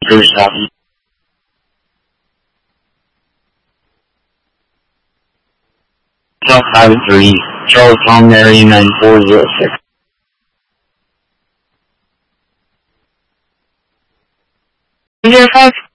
7. Top 3, Charles Tom Mary 9406. Zero 5.